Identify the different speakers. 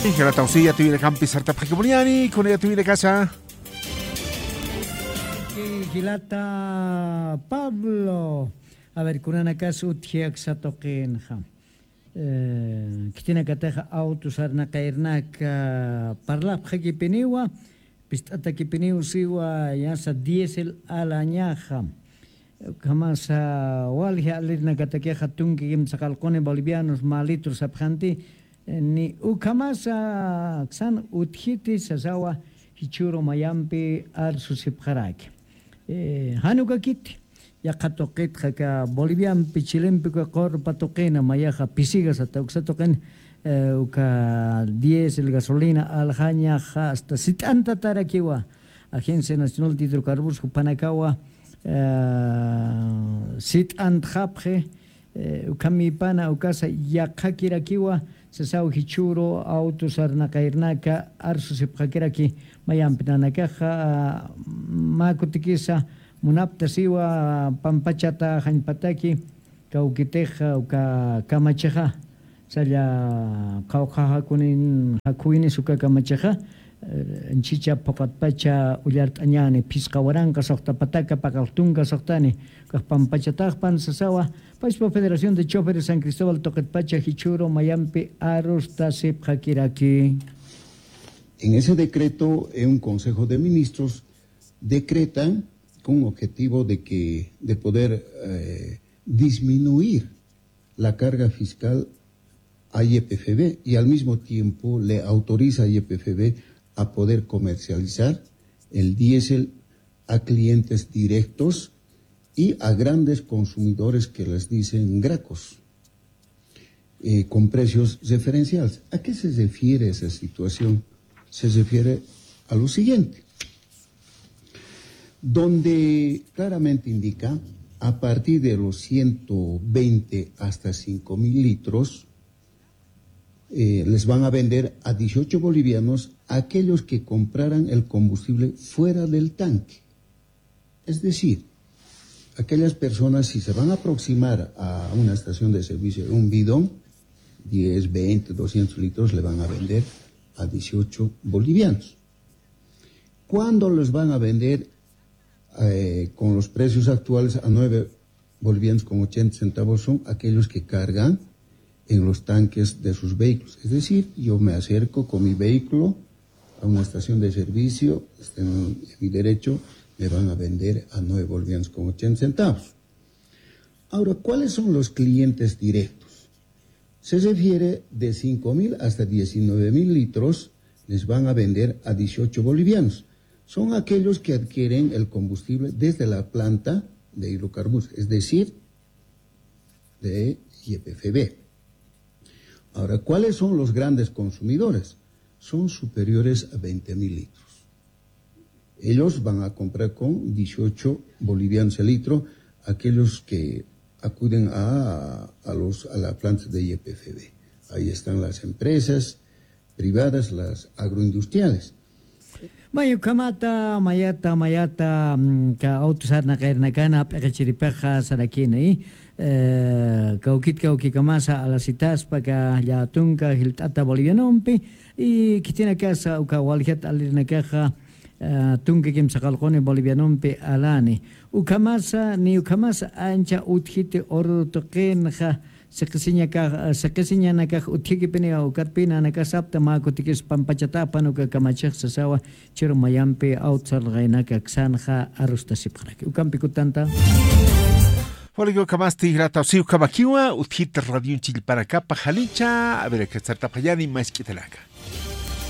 Speaker 1: Hijera tausilla tuviera campi sarta pakibuniani, con ella tuviera casa.
Speaker 2: Gilata Pablo. A ver, kunana kasu tiak satokin ha. Kitina kataja autos arna kairnak parlap hakipiniwa. Pistata kipiniu siwa yasa diesel alañaja. Kamasa walha alirna katakeja tunki kim sakalkone bolivianos malitros abjanti. Ni ukamasa xan uthiti sasawa hichuro mayampi ar susipjaraki. Hanuka kit ya katokit ka Bolivian pichilempico cor patoquena mayaja pisigas hasta uxatoquen uka diesel gasolina alhaña hasta sitanta tarakiwa Agencia Nacional de Hidrocarburos Panakawa sitant japje ukamipana ukasa yakakirakiwa sasau hichuro autos arnakairnaka arsusipjakiraki mayampinanakaja makutikisa munapta siwa pampachata hanpataki kaukiteja uka kamacheja saya kauja hakuini suka kamacheja chicha papatpacha ullart añani piscawaranca sokta pataka pakaltunga soktani pampachatagpan sasawa Paispa Federación de Choferes San Cristóbal Toquetpacha Hichuro Mayampi Arusta Sipjakiraki.
Speaker 3: En ese decreto, un Consejo de Ministros decretan con objetivo de poder disminuir la carga fiscal a YPFB y al mismo tiempo le autoriza a YPFB a poder comercializar el diésel a clientes directos y a grandes consumidores que les dicen gracos, con precios referenciales. ¿A qué se refiere esa situación? Se refiere a lo siguiente, donde claramente indica, a partir de los 120 hasta 5.000 litros, les van a vender a 18 bolivianos aquellos que compraran el combustible fuera del tanque. Es decir, aquellas personas, si se van a aproximar a una estación de servicio, un bidón, 10, 20, 200 litros, le van a vender a 18 bolivianos. ¿Cuándo los van a vender con los precios actuales a 9 bolivianos con 80 centavos? Son aquellos que cargan en los tanques de sus vehículos. Es decir, yo me acerco con mi vehículo a una estación de servicio, en mi derecho, me van a vender a 9 bolivianos con 80 centavos. Ahora, ¿cuáles son los clientes directos? Se refiere de 5.000 hasta 19.000 litros, les van a vender a 18 bolivianos. Son aquellos que adquieren el combustible desde la planta de hidrocarburos, es decir, de YPFB. Ahora, ¿cuáles son los grandes consumidores? Son superiores a 20.000 litros. Ellos van a comprar con 18 bolivianos el litro, aquellos que acuden a la planta de YPFB. Ahí están las empresas privadas, las agroindustriales.
Speaker 2: Mayo kamata mayata ka autusar na kair na kana pekachiripeja sarakini kaukit kamasa alasitas paka ya tunka hiltata bolivianompi y kitina casa uka walhat alirna kaja tunke kim sakalkone bolivianompe alani ukamasa ancha uthite orutokenja sekesinya nakah uthiki pene ukarpina nakasapta makutikis pampachatapan uka kamachek sasawa chiro mayampe outsal gainaka xanja arustasipkraki ukampikutanta
Speaker 1: Poligo kamasti grata siu kamakiwa uthit radio chilparaka pajalincha a ver que starta payani más que telaka